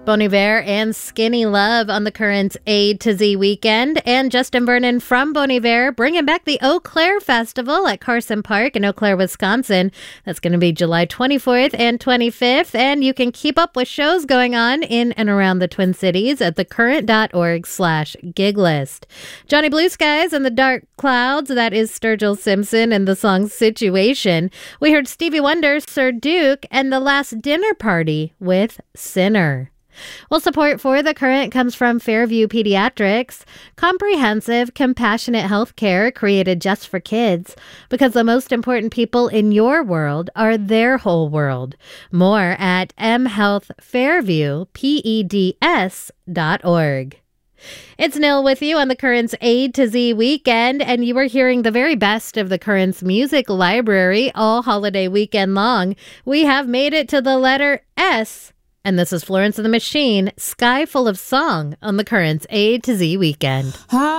Bon Iver and Skinny Love on the Currents A to Z weekend. And Justin Vernon from Bon Iver bringing back the Eau Claire Festival at Carson Park in Eau Claire, Wisconsin. That's going to be July 24th and 25th. And you can keep up with shows going on in and around the Twin Cities at thecurrent.org/gig list. Johnny Blue Skies and the Dark Clouds, that is Sturgill Simpson and the song Situation. We heard Stevie Wonder, Sir Duke, and The Last Dinner Party with Sinner. Well, support for The Current comes from Fairview Pediatrics, comprehensive, compassionate health care created just for kids, because the most important people in your world are their whole world. More at mhealthfairviewpeds.org. It's Nil with you on the Currents A to Z weekend, and you are hearing the very best of the Currents music library all holiday weekend long. We have made it to the letter S. And this is Florence and the Machine, Sky Full of Song on the Currents A to Z weekend.